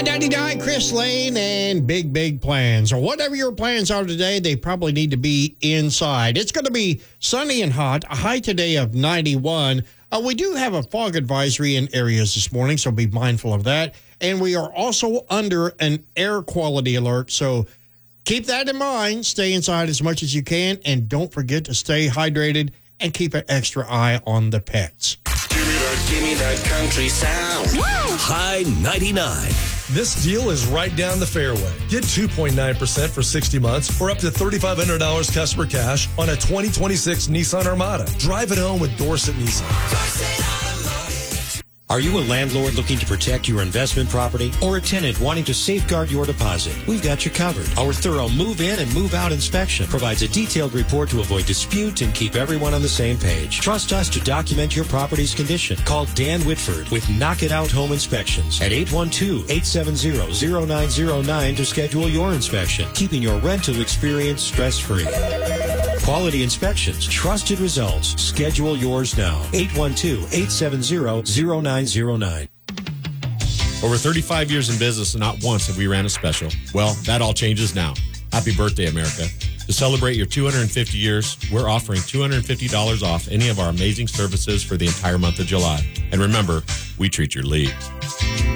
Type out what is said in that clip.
I-99, Chris Lane, and big plans. Or whatever your plans are today, they probably need to be inside. It's going to be sunny and hot, a high today of 91. We do have a fog advisory in areas this morning, so be mindful of that. And we are also under an air quality alert, so keep that in mind. Stay inside as much as you can, and don't forget to stay hydrated and keep an extra eye on the pets. Give me that country sound. Woo! High 99. This deal is right down the fairway. Get 2.9% for 60 months or up to $3,500 customer cash on a 2026 Nissan Armada. Drive it home with Dorset Nissan. Are you a landlord looking to protect your investment property or a tenant wanting to safeguard your deposit? We've got you covered. Our thorough move-in and move-out inspection provides a detailed report to avoid dispute and keep everyone on the same page. Trust us to document your property's condition. Call Dan Whitford with Knock It Out Home Inspections at 812-870-0909 to schedule your inspection, keeping your rental experience stress-free. Quality inspections, trusted results. Schedule yours now. 812-870-0909. Over 35 years in business and not once have we ran a special. Well, that all changes now. Happy birthday, America. To celebrate your 250 years, we're offering $250 off any of our amazing services for the entire month of July. And remember, we treat your leads.